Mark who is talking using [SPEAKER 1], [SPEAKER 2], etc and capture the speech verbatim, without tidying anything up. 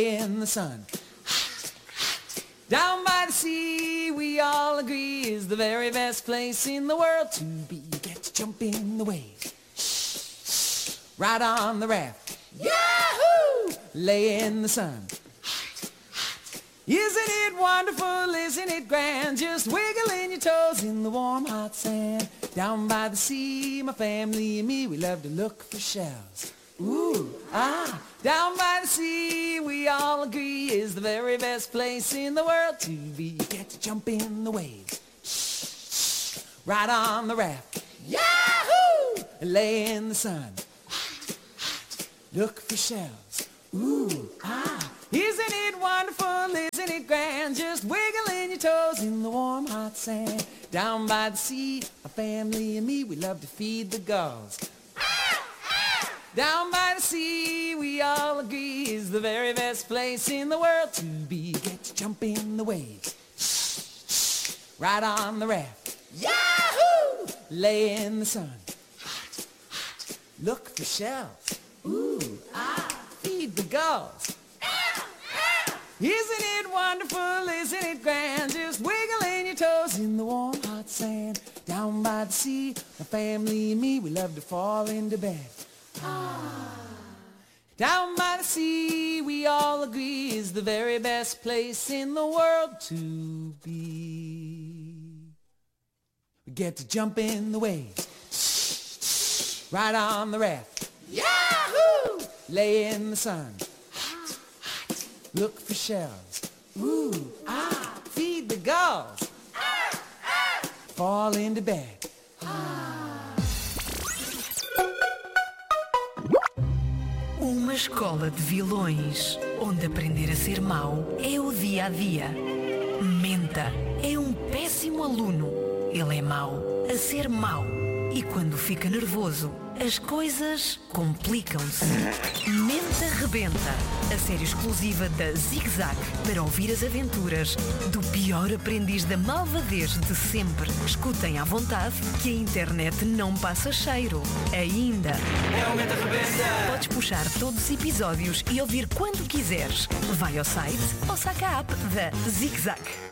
[SPEAKER 1] in the sun. Down by the sea, we all agree, is the very best place in the world to be. You get to jump in the waves, ride on the raft, yahoo! Lay in the sun. Isn't it wonderful, isn't it grand, just wiggling your toes in the warm hot sand. Down by the sea, my family and me, we love to look for shells. Ooh, ah, down by the sea, we all agree, is the very best place in the world to be. You get to jump in the waves, ride on the raft, yahoo! Lay in the sun, look for shells. Ooh, ah, isn't it wonderful, isn't it grand, just wiggling your toes in the warm hot sand. Down by the sea, my family and me, we love to feed the gulls. Down by the sea, we all agree, is the very best place in the world to be. Get to jump in the waves, ride on the raft, yahoo! Lay in the sun, look for shells. Ooh, ah, feed the gulls. Isn't it wonderful, isn't it grand, just wiggling your toes in the warm hot sand. Down by the sea, my family and me, we love to fall into bed. Ah. Down by the sea, we all agree, is the very best place in the world to be. We get to jump in the waves, ride on the raft, yahoo! Lay in the sun, look for shells. Ooh, ah, feed the gulls. Ah, ah. Fall into bed.
[SPEAKER 2] Uma escola de vilões, onde aprender a ser mau é o dia a dia. Menta é um péssimo aluno. Ele é mau a ser mau. E quando fica nervoso, as coisas complicam-se. Menta Rebenta, a série exclusiva da Zig Zag, para ouvir as aventuras do pior aprendiz da malvadez de sempre. Escutem à vontade, que a internet não passa cheiro. Ainda.
[SPEAKER 1] É o Menta Rebenta!
[SPEAKER 2] Podes puxar todos os episódios e ouvir quando quiseres. Vai ao site ou saca a app da Zig Zag.